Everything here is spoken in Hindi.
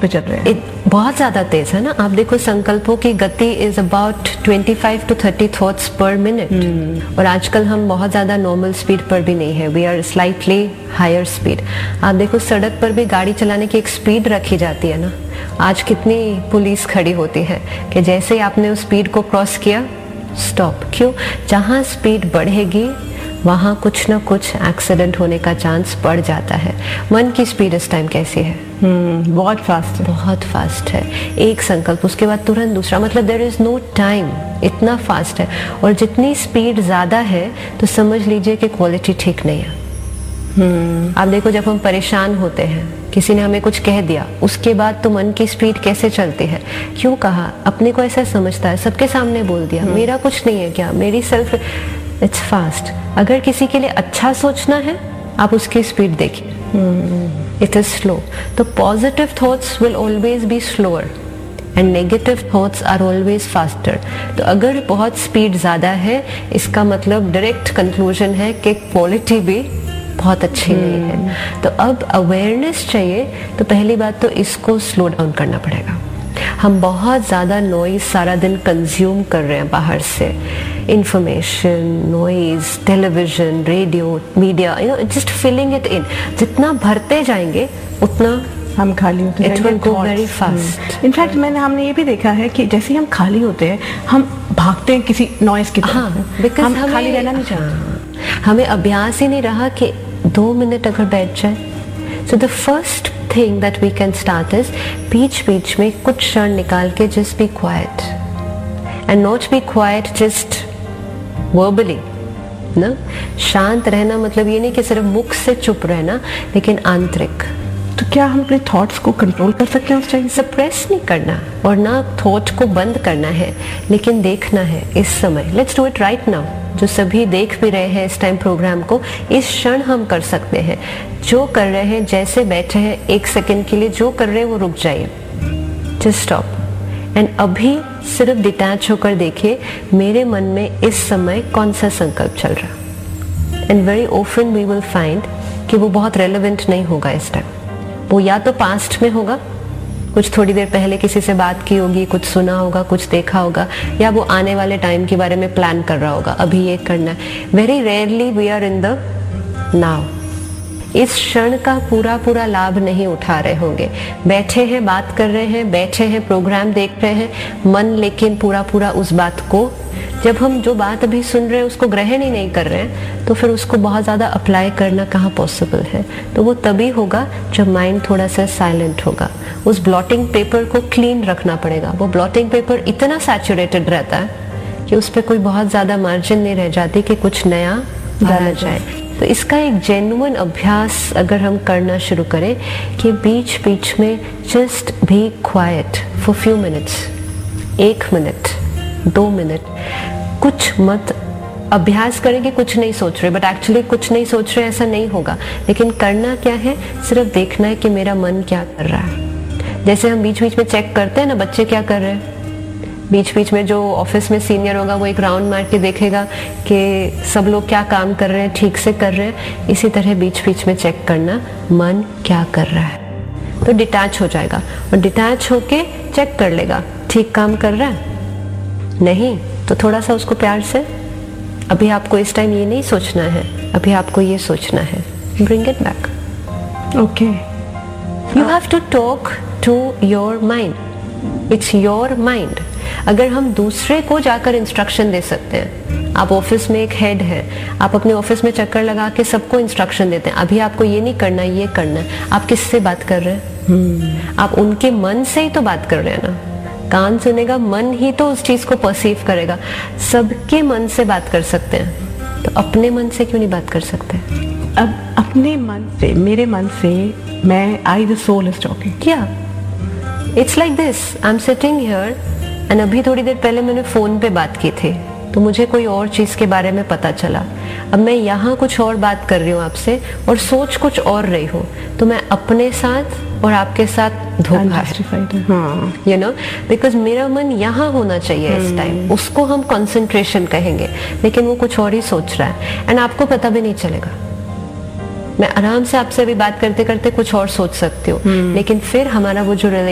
पे चल रहे हैं। बहुत ज़्यादा तेज है ना। आप देखो संकल्पों की गति इज अबाउट 25 to 30 थॉट्स पर मिनट, और आजकल हम बहुत ज़्यादा नॉर्मल स्पीड पर भी नहीं है, we are slightly higher speed. आप देखो सड़क पर भी गाड़ी चलाने की एक स्पीड रखी जाती है ना। आज कितनी पुलिस खड़ी होती है कि जैसे ही आपने उस स्पीड को क्रॉस किया, स्टॉप। क्यों? जहाँ स्पीड बढ़ेगी वहाँ कुछ ना कुछ एक्सीडेंट होने का चांस बढ़ जाता है। मन की स्पीड इस टाइम कैसी है? बहुत फास्ट है, बहुत फास्ट है। एक संकल्प उसके बाद तुरंत दूसरा, मतलब देयर इज नो टाइम, इतना फास्ट है। और जितनी स्पीड ज्यादा है तो समझ लीजिए कि क्वालिटी ठीक नहीं है। आप देखो जब हम परेशान होते हैं, किसी ने हमें कुछ कह दिया, उसके बाद तो मन की स्पीड कैसे चलती है? क्यों कहा? अपने को ऐसा समझता है, सबके सामने बोल दिया, मेरा कुछ नहीं है क्या, मेरी सेल्फ, इट्स फास्ट। अगर किसी के लिए अच्छा सोचना है, आप उसकी स्पीड देखिए, इट इज स्लो। तो positive thoughts will always be slower and negative thoughts are always faster. तो अगर बहुत स्पीड ज्यादा है, इसका मतलब डायरेक्ट कंक्लूजन है कि क्वालिटी भी बहुत अच्छी नहीं है। तो अब अवेयरनेस चाहिए, तो पहली बात तो इसको स्लो डाउन करना पड़ेगा। हम बहुत ज़्यादा नॉइज सारा दिन कंज्यूम कर रहे हैं बाहर से, information, noise, television, radio, media, you know, just filling it in. जितना भरते जाएंगे उतना हम खाली होते हैं। It will go very fast. In fact हमने ये भी देखा है कि जैसे ही हम खाली होते हैं, हम भागते हैं किसी नॉइज की तरफ। हाँ, because हम खाली रहना नहीं चाहते। हमें अभ्यास ही नहीं रहा कि 2 मिनट अगर बैठ जाए। So the first thing that we can start is बीच बीच में कुछ क्षण निकाल के just be quite, and not be quite just verbally ना। शांत रहना मतलब ये नहीं कि सिर्फ मुख से चुप रहना, लेकिन आंतरिक। तो क्या हम अपने थॉट्स को कंट्रोल कर सकते हैं उस टाइम? सप्रेस नहीं करना और ना थॉट को बंद करना है, लेकिन देखना है इस समय। Let's do it right now. जो सभी देख भी रहे हैं इस टाइम प्रोग्राम को, इस क्षण हम कर सकते हैं। जो कर रहे हैं, जैसे बैठे हैं, 1 सेकंड के लिए जो कर रहे हैं वो रुक जाइए, जस्ट स्टॉप एंड अभी सिर्फ डिटैच होकर देखिए मेरे मन में इस समय कौन सा संकल्प चल रहा। And very often we will find कि वो बहुत रेलेवेंट नहीं होगा इस टाइम। वो या तो पास्ट में होगा, कुछ थोड़ी देर पहले किसी से बात की होगी, कुछ सुना होगा, कुछ देखा होगा, या वो आने वाले टाइम के बारे में प्लान कर रहा होगा, अभी ये करना है। Very rarely we are in the now. इस क्षण का पूरा लाभ नहीं उठा रहे होंगे। बैठे हैं, बात कर रहे हैं, बैठे हैं, प्रोग्राम देख रहे हैं, मन लेकिन पूरा उस बात को, जब हम जो बात अभी सुन रहे हैं उसको ग्रहण ही नहीं कर रहे हैं, तो फिर उसको बहुत ज़्यादा अप्लाई करना कहाँ पॉसिबल है? तो वो तभी होगा जब माइंड थोड़ा सा साइलेंट होगा। उस ब्लॉटिंग पेपर को क्लीन रखना पड़ेगा। वो ब्लॉटिंग पेपर इतना सैचुरेटेड रहता है कि उस पर कोई बहुत ज़्यादा मार्जिन नहीं रह जाती कि कुछ नया डाला जाए। तो इसका एक जेन्युइन अभ्यास अगर हम करना शुरू करें कि बीच बीच में just be quiet for few minutes, 1 minute, 2 minute, कुछ मत अभ्यास करेंगे, कुछ नहीं सोच रहे, बट एक्चुअली कुछ नहीं सोच रहे ऐसा नहीं होगा। लेकिन करना क्या है? सिर्फ देखना है कि मेरा मन क्या कर रहा है। जैसे हम बीच बीच में चेक करते हैं ना, बच्चे क्या कर रहे हैं, बीच बीच में जो ऑफिस में सीनियर होगा वो एक राउंड मार के देखेगा कि सब लोग क्या काम कर रहे हैं, ठीक से कर रहे हैं। इसी तरह बीच बीच में चेक करना मन क्या कर रहा है, तो डिटैच हो जाएगा और डिटैच होके चेक कर लेगा ठीक काम कर रहा है, नहीं तो थोड़ा सा उसको प्यार से, अभी आपको इस टाइम ये नहीं सोचना है, अभी आपको ये सोचना है, bring it back. Okay, you have to talk to your mind, it's your mind. अगर हम दूसरे को जाकर इंस्ट्रक्शन दे सकते हैं, आप ऑफिस में एक हेड है, आप अपने ऑफिस में चक्कर लगा के सबको इंस्ट्रक्शन देते हैं, अभी आपको ये नहीं करना, ये करना है, आप किससे बात कर रहे हैं? आप उनके मन से ही तो बात कर रहे हैं ना। कान सुनेगा, मन ही तो उस चीज को परसीव करेगा। सबके मन से बात कर सकते हैं, तो अपने मन से क्यों नहीं बात कर सकते? अब अपने मन से, मेरे मन से मैं, I the soul is talking. क्या? It's like this, I am sitting here and अभी थोड़ी देर पहले मैंने फोन पे बात की थी, तो मुझे कोई और चीज के बारे में पता चला। अब मैं यहाँ कुछ और बात कर रही हूँ आपसे और सोच कुछ और रही हूँ, तो मैं अपने साथ और आपके साथ धोखा है, यू नो, बिकॉज मेरा मन यहाँ होना चाहिए इस टाइम, उसको हम कंसंट्रेशन कहेंगे, लेकिन वो कुछ और ही सोच रहा है एंड आपको पता भी नहीं चलेगा। मैं आराम से आपसे अभी बात करते करते कुछ और सोच सकती हूँ, लेकिन फिर हमारा वो जो